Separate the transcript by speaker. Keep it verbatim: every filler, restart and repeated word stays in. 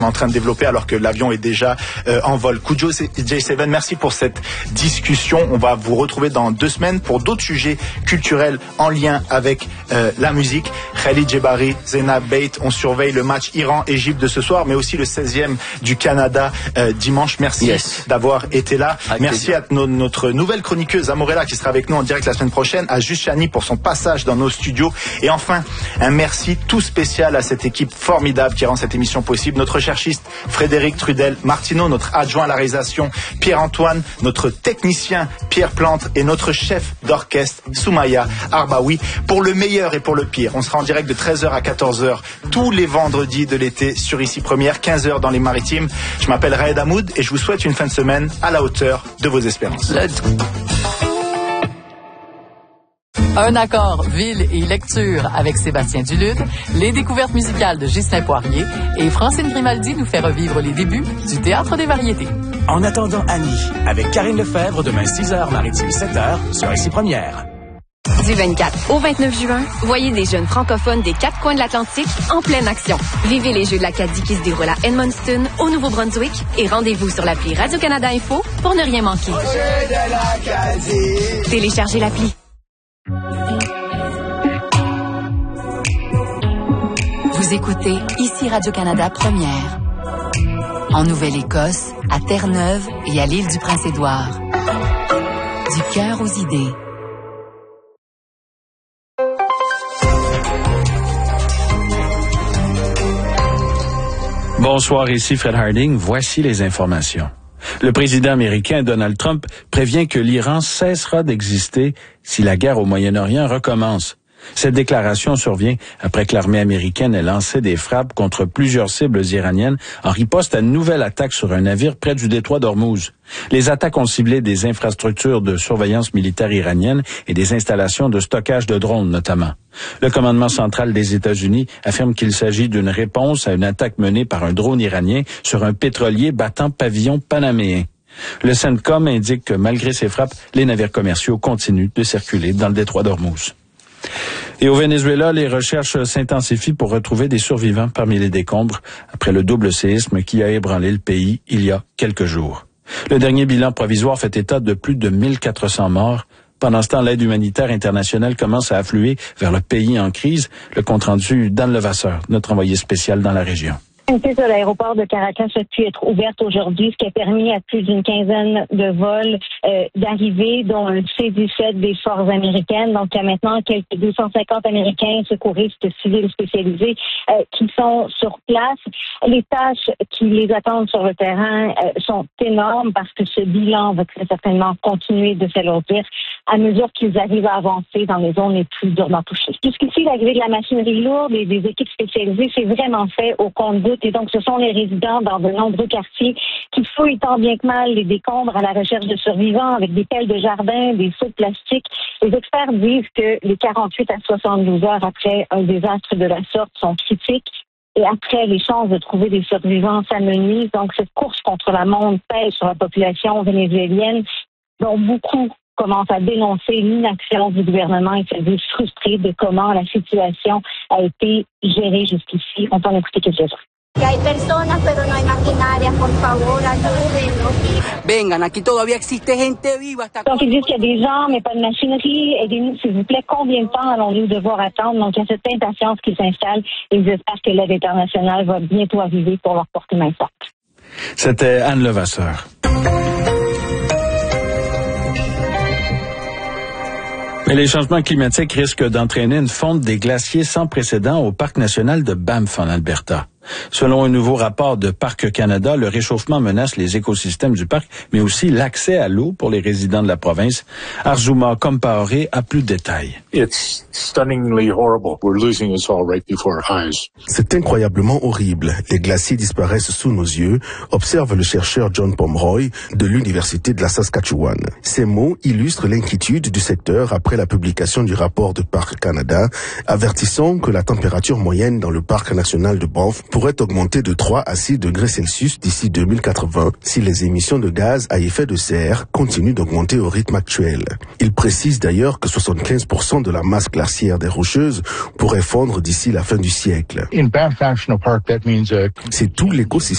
Speaker 1: en train de développer alors que l'avion est déjà euh, en vol. Kujo J sept, merci pour cette discussion. On va vous retrouver dans deux semaines pour d'autres sujets culturels en lien avec euh, la musique. Khalid Djebari, Zena Bate, on surveille le match Iran-Égypte de ce soir, mais aussi le seizième du Canada euh, dimanche. Merci yes. d'avoir été là. Avec merci plaisir. à no- notre nouvelle chroniqueuse Amorella qui sera avec nous en direct la semaine prochaine, à Juste Chani pour son passage dans nos studios. Et enfin, un merci tout spécial à cette équipe formidable qui rend cette émission possible. Notre cherchiste Frédéric Trudel Martineau, notre adjoint à la réalisation Pierre-Antoine, notre technicien Pierre Plante et notre chef d'orchestre Soumaya Arbaoui. Pour le meilleur et pour le pire, on sera en direct de treize heures à quatorze heures tous les vendredis de l'été sur Ici Première, quinze heures dans les Maritimes. Je m'appelle Raed Hamoud et je vous souhaite une fin de semaine à la hauteur de vos espérances.
Speaker 2: Un accord, ville et lecture avec Sébastien Duluth, les découvertes musicales de Ghislain Poirier et Francine Grimaldi nous fait revivre les débuts du Théâtre des variétés.
Speaker 3: En attendant Annie, avec Karine Lefebvre, demain six heures, Maritime sept heures, sur Ici Première.
Speaker 4: Du vingt-quatre au vingt-neuf juin, voyez des jeunes francophones des quatre coins de l'Atlantique en pleine action. Vivez les Jeux de l'Acadie qui se déroulent à Edmundston, au Nouveau-Brunswick, et rendez-vous sur l'appli Radio-Canada Info pour ne rien manquer. Téléchargez l'appli. Vous écoutez Ici Radio-Canada Première. En Nouvelle-Écosse, à Terre-Neuve et à l'île du Prince-Édouard. Du cœur aux idées.
Speaker 5: Bonsoir, ici Fred Harding. Voici les informations. Le président américain Donald Trump prévient que l'Iran cessera d'exister si la guerre au Moyen-Orient recommence. Cette déclaration survient après que l'armée américaine ait lancé des frappes contre plusieurs cibles iraniennes en riposte à une nouvelle attaque sur un navire près du détroit d'Ormuz. Les attaques ont ciblé des infrastructures de surveillance militaire iranienne et des installations de stockage de drones notamment. Le commandement central des États-Unis affirme qu'il s'agit d'une réponse à une attaque menée par un drone iranien sur un pétrolier battant pavillon panaméen. Le CENTCOM indique que malgré ces frappes, les navires commerciaux continuent de circuler dans le détroit d'Ormuz. Et au Venezuela, les recherches s'intensifient pour retrouver des survivants parmi les décombres après le double séisme qui a ébranlé le pays il y a quelques jours. Le dernier bilan provisoire fait état de plus de mille quatre cents morts. Pendant ce temps, l'aide humanitaire internationale commence à affluer vers le pays en crise. Le compte-rendu d'Anne Levasseur, notre envoyé spécial dans la région.
Speaker 6: De l'aéroport de Caracas a pu être ouverte aujourd'hui, ce qui a permis à plus d'une quinzaine de vols euh, d'arriver, dont un C dix-sept des forces américaines. Donc, il y a maintenant quelques deux cent cinquante Américains, secouristes civils spécialisés euh, qui sont sur place. Les tâches qui les attendent sur le terrain euh, sont énormes parce que ce bilan va très certainement continuer de s'alourdir à mesure qu'ils arrivent à avancer dans les zones les plus durement touchées. Jusqu'ici, l'arrivée de la machinerie lourde et des équipes spécialisées, c'est vraiment fait au compte-gouttes. Et donc, ce sont les résidents dans de nombreux quartiers qui fouillent tant bien que mal les décombres à la recherche de survivants avec des pelles de jardin, des seaux de plastique. Les experts disent que les quarante-huit à soixante-douze heures après un désastre de la sorte sont critiques. Et après, les chances de trouver des survivants s'amenuisent. Donc, cette course contre la montre pèse sur la population vénézuélienne, dont beaucoup commencent à dénoncer l'inaction du gouvernement et se disent frustrés de comment la situation a été gérée jusqu'ici. On peut en écouter quelques-uns.
Speaker 7: Que hay personas, pero no hay maquinaria, por favor, ayúdenos. Vengan, aquí todavía existe gente viva.
Speaker 6: Donc, ils disent qu'il y a des gens, mais pas de machinerie. Aidez-nous, s'il vous plaît. Combien de temps allons-nous devoir attendre? Donc, il y a cette impatience qui s'installe et ils espèrent que l'aide internationale va bientôt arriver pour leur porter main forte.
Speaker 5: C'était Anne Levasseur. Mais les changements climatiques risquent d'entraîner une fonte des glaciers sans précédent au parc national de Banff en Alberta. Selon un nouveau rapport de Parcs Canada, le réchauffement menace les écosystèmes du parc, mais aussi l'accès à l'eau pour les résidents de la province. Arjuma Kompaoré a plus de détails.
Speaker 8: It's stunningly horrible. We're losing us all right before our eyes.
Speaker 9: C'est incroyablement horrible. Les glaciers disparaissent sous nos yeux, observe le chercheur John Pomeroy de l'Université de la Saskatchewan. Ces mots illustrent l'inquiétude du secteur après la publication du rapport de Parcs Canada, avertissant que la température moyenne dans le parc national de Banff pourrait augmenter de trois à six degrés Celsius d'ici deux mille quatre-vingts si les émissions de gaz à effet de serre continuent d'augmenter au rythme actuel. Il précise d'ailleurs que soixante-quinze pour cent de la masse glaciaire des Rocheuses pourrait fondre d'ici la fin du siècle.
Speaker 8: In Banff National Park, that means, uh...
Speaker 9: C'est tout l'écosystème